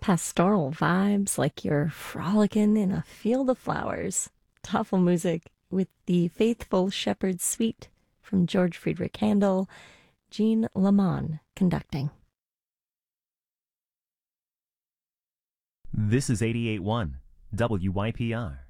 Pastoral vibes like you're frolicking in a field of flowers. Tafelmusik with the Faithful Shepherd Suite from George Friedrich Handel, Jean Lamont conducting. This is 88.1 WYPR.